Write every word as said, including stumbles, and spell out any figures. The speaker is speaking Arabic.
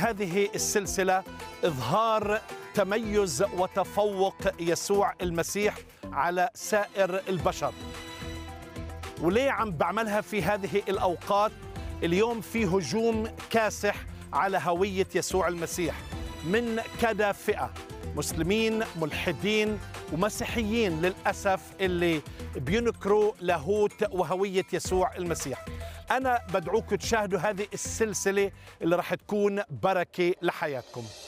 هذه السلسلة إظهار تميز وتفوق يسوع المسيح على سائر البشر. وليه عم بعملها في هذه الأوقات؟ اليوم في هجوم كاسح على هوية يسوع المسيح من كذا فئة، مسلمين، ملحدين، ومسيحيين للأسف، اللي بينكروا لاهوت وهوية يسوع المسيح. أنا بدعوكم تشاهدوا هذه السلسلة اللي راح تكون بركة لحياتكم.